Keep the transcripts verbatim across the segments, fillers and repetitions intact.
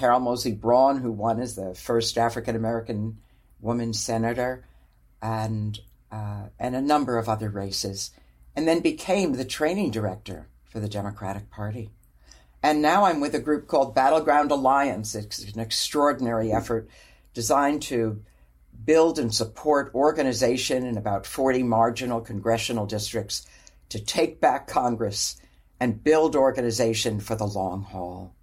Carol Moseley Braun, who won as the first African-American woman senator, and uh, and a number of other races, and then became the training director for the Democratic Party. And now I'm with a group called Battleground Alliance. It's an extraordinary effort designed to build and support organization in about forty marginal congressional districts to take back Congress and build organization for the long haul.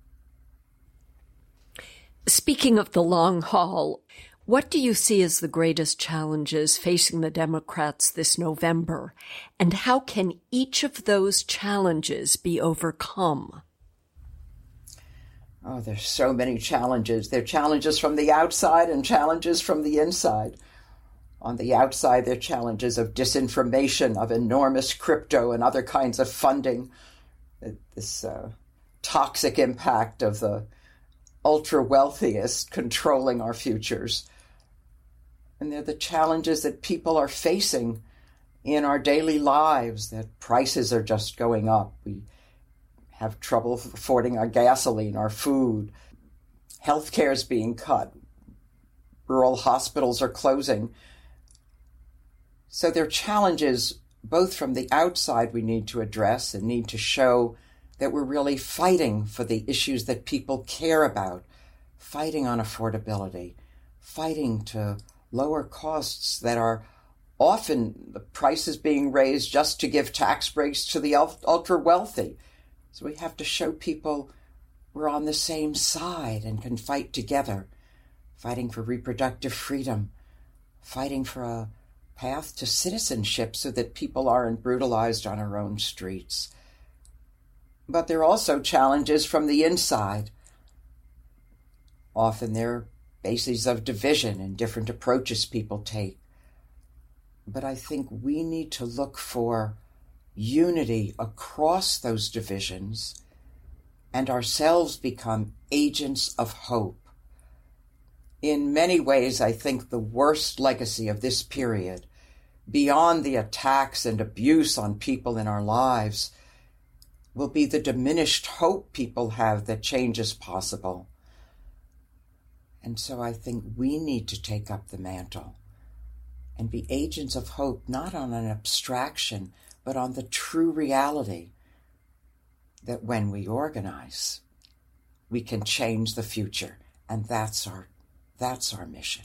Speaking of the long haul, what do you see as the greatest challenges facing the Democrats this November, and how can each of those challenges be overcome? Oh, there's so many challenges. There are challenges from the outside and challenges from the inside. On the outside, there are challenges of disinformation, of enormous crypto and other kinds of funding, this uh, toxic impact of the ultra-wealthiest controlling our futures. And they're the challenges that people are facing in our daily lives, that prices are just going up. We have trouble affording our gasoline, our food. Healthcare is being cut. Rural hospitals are closing. So there are challenges both from the outside we need to address and need to show that we're really fighting for the issues that people care about, fighting on affordability, fighting to lower costs that are often the prices being raised just to give tax breaks to the ultra-wealthy. So we have to show people we're on the same side and can fight together, fighting for reproductive freedom, fighting for a path to citizenship so that people aren't brutalized on our own streets. But there are also challenges from the inside. Often there are bases of division and different approaches people take. But I think we need to look for unity across those divisions and ourselves become agents of hope. In many ways, I think the worst legacy of this period, beyond the attacks and abuse on people in our lives, will be the diminished hope people have that change is possible. And so I think we need to take up the mantle and be agents of hope, not on an abstraction, but on the true reality that when we organize, we can change the future. And that's our, that's our mission.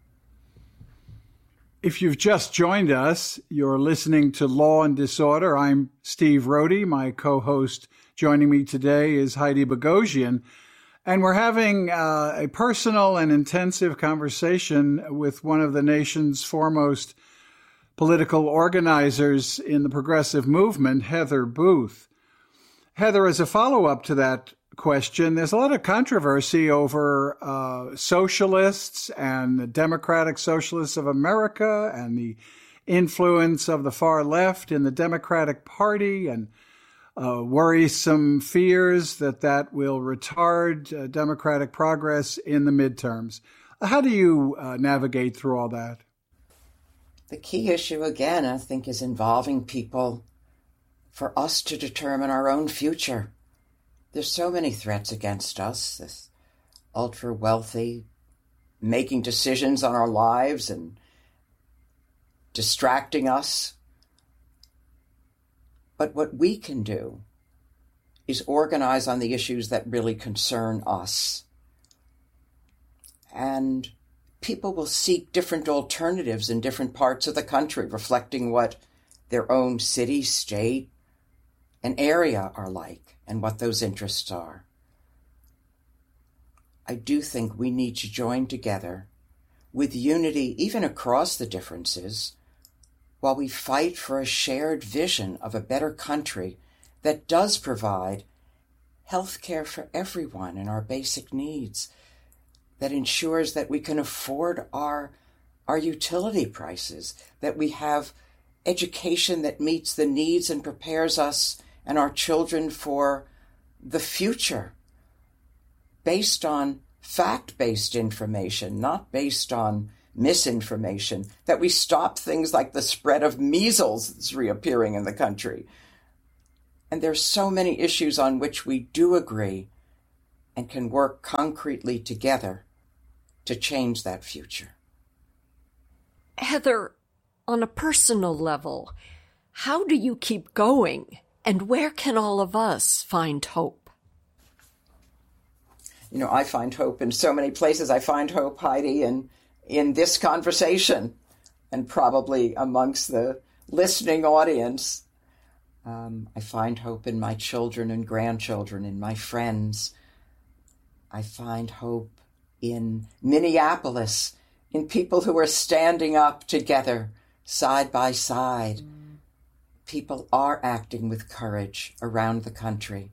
If you've just joined us, you're listening to Law and Disorder. I'm Steve Rohde. My co-host joining me today is Heidi Bogosian. And we're having uh, a personal and intensive conversation with one of the nation's foremost political organizers in the progressive movement, Heather Booth. Heather, as a follow-up to that question, there's a lot of controversy over uh, socialists and the Democratic Socialists of America and the influence of the far left in the Democratic Party, and uh, worrisome fears that that will retard uh, Democratic progress in the midterms. How do you uh, navigate through all that? The key issue, again, I think, is involving people for us to determine our own future. There's so many threats against us, this ultra-wealthy making decisions on our lives and distracting us. But what we can do is organize on the issues that really concern us. And people will seek different alternatives in different parts of the country, reflecting what their own city, state, and area are like and what those interests are. I do think we need to join together with unity, even across the differences, while we fight for a shared vision of a better country that does provide health care for everyone and our basic needs, that ensures that we can afford our, our utility prices, that we have education that meets the needs and prepares us and our children for the future, based on fact-based information, not based on misinformation, that we stop things like the spread of measles that's reappearing in the country. And there's so many issues on which we do agree, and can work concretely together to change that future. Heather, on a personal level, how do you keep going, and where can all of us find hope? You know, I find hope in so many places. I find hope, Heidi, in, in this conversation, and probably amongst the listening audience. Um, I find hope in my children and grandchildren, in my friends. I find hope in Minneapolis, in people who are standing up together, side by side. Mm. People are acting with courage around the country.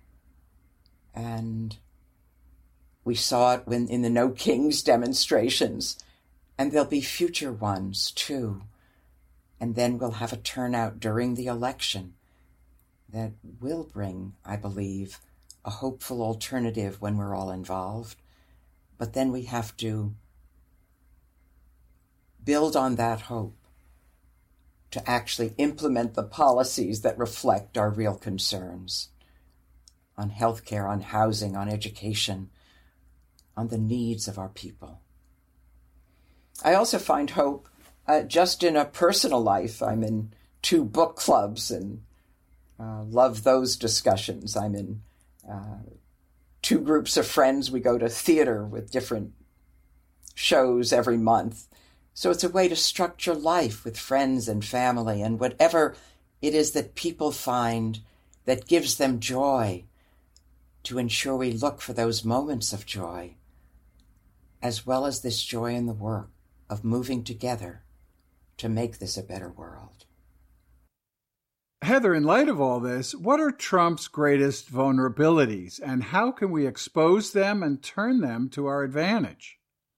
And we saw it when in the No Kings demonstrations, and there'll be future ones too. And then we'll have a turnout during the election that will bring, I believe, a hopeful alternative when we're all involved. But then we have to build on that hope to actually implement the policies that reflect our real concerns on healthcare, on housing, on education, on the needs of our people. I also find hope uh, just in a personal life. I'm in two book clubs and uh, love those discussions. I'm in uh, two groups of friends. We go to theater with different shows every month. So it's a way to structure life with friends and family and whatever it is that people find that gives them joy, to ensure we look for those moments of joy, as well as this joy in the work of moving together to make this a better world. Heather, in light of all this, what are Trump's greatest vulnerabilities, and how can we expose them and turn them to our advantage?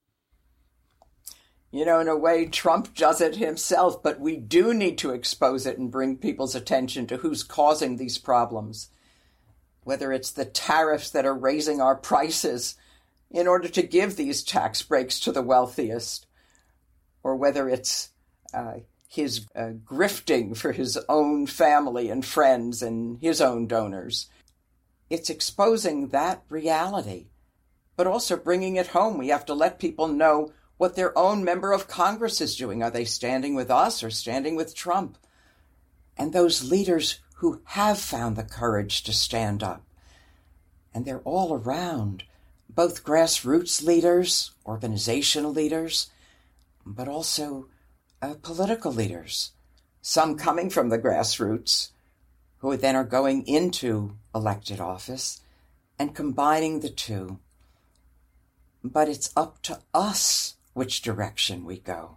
You know, in a way, Trump does it himself, but we do need to expose it and bring people's attention to who's causing these problems. Whether it's the tariffs that are raising our prices in order to give these tax breaks to the wealthiest, or whether it's uh, his uh, grifting for his own family and friends and his own donors. It's exposing that reality, but also bringing it home. We have to let people know what their own member of Congress is doing. Are they standing with us or standing with Trump? And those leaders who have found the courage to stand up. And they're all around, both grassroots leaders, organizational leaders, but also uh, political leaders, some coming from the grassroots, who then are going into elected office and combining the two. But it's up to us which direction we go.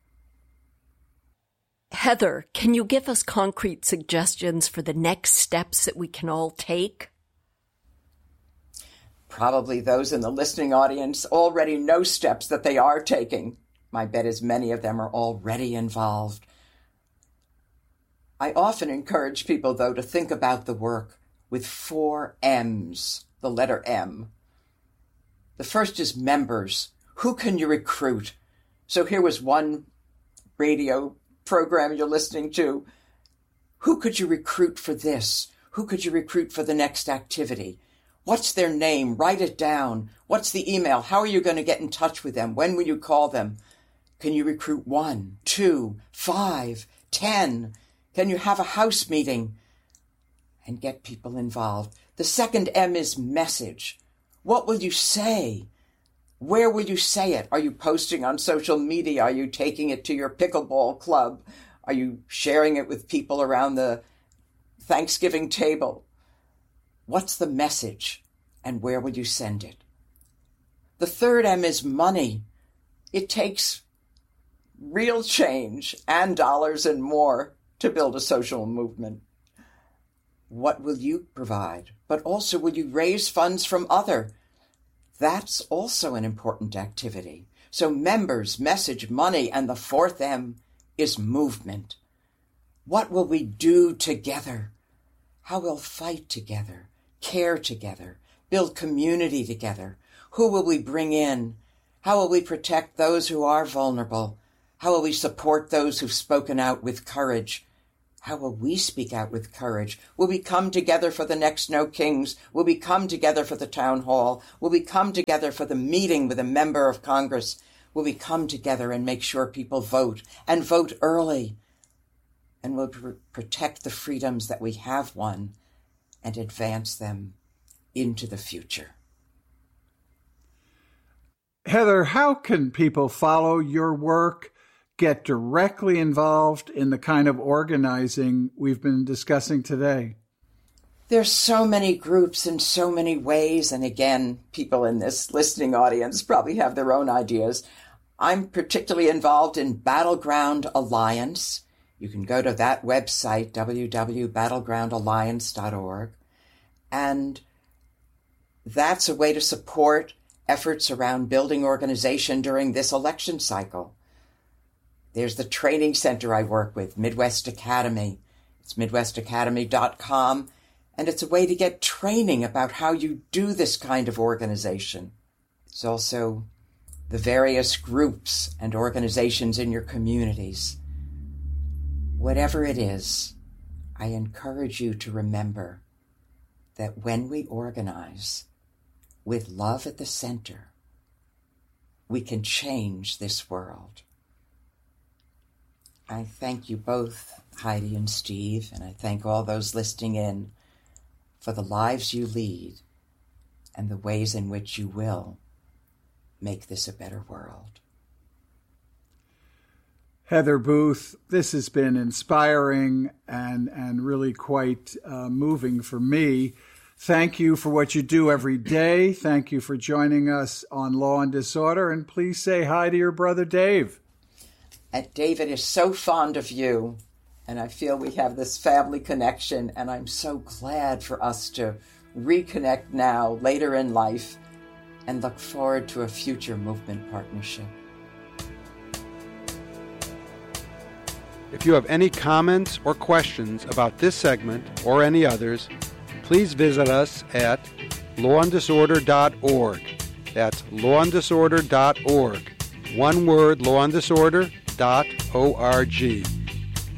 Heather, can you give us concrete suggestions for the next steps that we can all take? Probably those in the listening audience already know steps that they are taking. My bet is many of them are already involved. I often encourage people, though, to think about the work with four M's, the letter M. The first is members. Who can you recruit? So here was one radio program you're listening to. Who could you recruit for this? Who could you recruit for the next activity? What's their name? Write it down. What's the email? How are you going to get in touch with them? When will you call them? Can you recruit one, two, five, ten? Can you have a house meeting and get people involved? The second M is message. What will you say? Where will you say it? Are you posting on social media? Are you taking it to your pickleball club? Are you sharing it with people around the Thanksgiving table? What's the message, and where will you send it? The third M is money. It takes real change and dollars and more to build a social movement. What will you provide? But also, will you raise funds from other? That's also an important activity. So members, message, money, and the fourth M is movement. What will we do together? How we'll fight together, care together, build community together. Who will we bring in? How will we protect those who are vulnerable? How will we support those who've spoken out with courage? How will we speak out with courage? Will we come together for the next No Kings? Will we come together for the town hall? Will we come together for the meeting with a member of Congress? Will we come together and make sure people vote, and vote early? And will we protect the freedoms that we have won and advance them into the future? Heather, how can people follow your work, get directly involved in the kind of organizing we've been discussing today? There's so many groups and so many ways, and again, people in this listening audience probably have their own ideas. I'm particularly involved in Battleground Alliance. You can go to that website, w w w dot battleground alliance dot org, and that's a way to support efforts around building organization during this election cycle. There's the training center I work with, Midwest Academy. It's midwest academy dot com, and it's a way to get training about how you do this kind of organization. It's also the various groups and organizations in your communities. Whatever it is, I encourage you to remember that when we organize with love at the center, we can change this world. I thank you both, Heidi and Steve, and I thank all those listening in for the lives you lead and the ways in which you will make this a better world. Heather Booth, this has been inspiring and, and really quite uh, moving for me. Thank you for what you do every day. Thank you for joining us on Law and Disorder. And please say hi to your brother, Dave. And David is so fond of you, and I feel we have this family connection, and I'm so glad for us to reconnect now, later in life, and look forward to a future movement partnership. If you have any comments or questions about this segment or any others, please visit us at law and disorder dot org. That's law and disorder dot org. One word, law and disorder dot org.